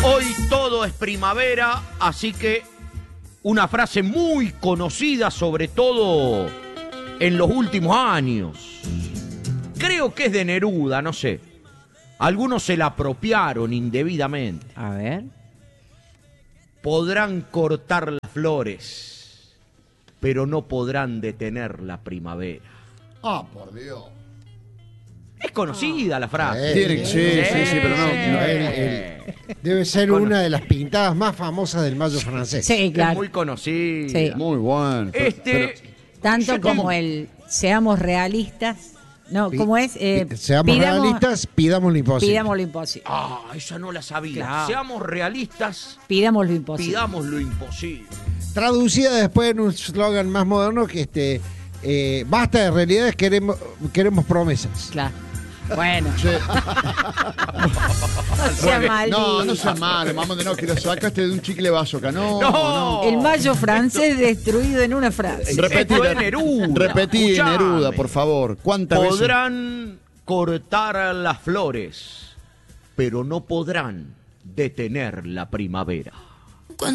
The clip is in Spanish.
Hoy todo es primavera, así que una frase muy conocida, sobre todo en los últimos años. Creo que es de Neruda, no sé. Algunos se la apropiaron indebidamente. A ver. Podrán cortar las flores, pero no podrán detener la primavera. Ah, por Dios. Es conocida la frase. Sí, pero no. Debe ser una de las pintadas más famosas del Mayo francés. Sí, Es claro. muy conocida. Sí. Muy bueno. Tanto yo como tengo- el seamos realistas. No, ¿cómo es? Seamos realistas, pidamos lo imposible. Pidamos lo imposible. Ah, esa no la sabía. Claro. Seamos realistas, Pidamos lo imposible. pidamos lo imposible. Traducida después en un slogan más moderno que basta de realidades, queremos promesas. Claro. Bueno, Sí. no sea maldito. No sea malo, vamos de no, que lo sacaste de un chicle bazooka. No. El mayo francés destruido en una frase. Repetí, Esto es Neruda. Repetí, Escuchame. Neruda, por favor. ¿Cuántas veces? Podrán cortar las flores, pero no podrán detener la primavera.